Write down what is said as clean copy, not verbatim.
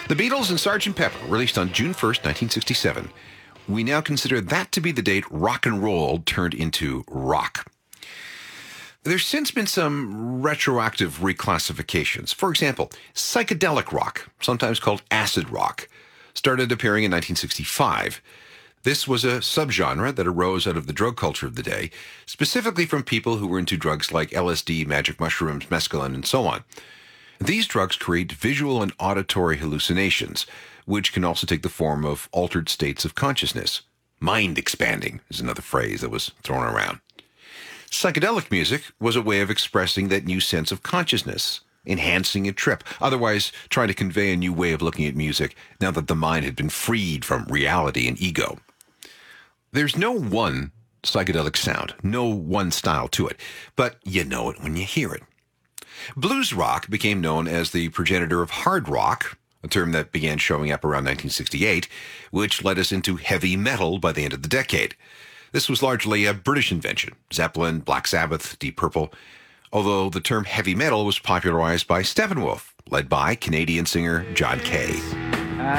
The Beatles and Sgt. Pepper, released on June 1st, 1967. We now consider that to be the date rock and roll turned into rock. There's since been some retroactive reclassifications. For example, psychedelic rock, sometimes called acid rock, started appearing in 1965. This was a subgenre that arose out of the drug culture of the day, specifically from people who were into drugs like LSD, magic mushrooms, mescaline, and so on. These drugs create visual and auditory hallucinations, which can also take the form of altered states of consciousness. Mind expanding is another phrase that was thrown around. Psychedelic music was a way of expressing that new sense of consciousness, enhancing a trip, otherwise trying to convey a new way of looking at music now that the mind had been freed from reality and ego. There's no one psychedelic sound, no one style to it, but you know it when you hear it. Blues rock became known as the progenitor of hard rock, a term that began showing up around 1968, which led us into heavy metal by the end of the decade. This was largely a British invention, Zeppelin, Black Sabbath, Deep Purple, although the term heavy metal was popularized by Steppenwolf, led by Canadian singer John Kay.